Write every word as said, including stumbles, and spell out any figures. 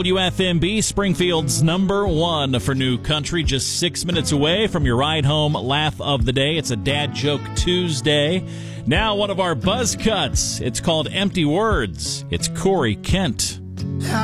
W F M B, Springfield's number one for new country, just six minutes away from your ride home laugh of the day. It's a Dad Joke Tuesday. Now one of our buzz cuts. It's called Empty Words. It's Corey Kent.